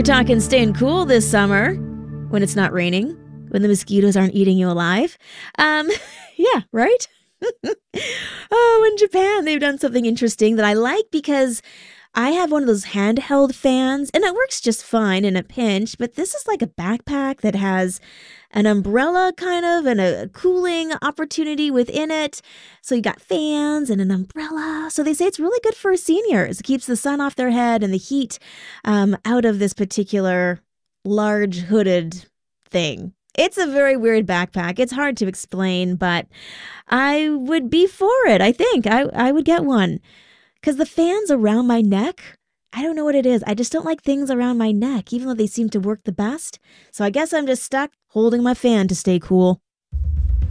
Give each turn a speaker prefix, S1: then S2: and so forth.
S1: We're talking staying cool this summer when it's not raining, when the mosquitoes aren't eating you alive. Um, yeah, right? Oh, in Japan, they've done something interesting that I like because I have one of those handheld fans and it works just fine in a pinch, but this is like a backpack that has an umbrella kind of and a cooling opportunity within it. So you got fans and an umbrella. So they say it's really good for seniors. It keeps the sun off their head and the heat out of this particular large hooded thing. It's a very weird backpack. It's hard to explain, but I would be for it. I think I would get one. Because the fans around my neck, I don't know what it is. I just don't like things around my neck, even though they seem to work the best. So I guess I'm just stuck holding my fan to stay cool.